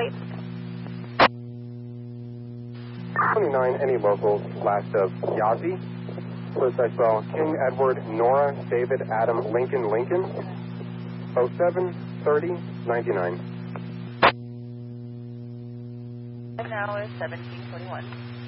wait. 29, any locals, last of Yazzie. First I saw King Edward, Nora, David, Adam, Lincoln, 07, 30, 99. And now is 1721.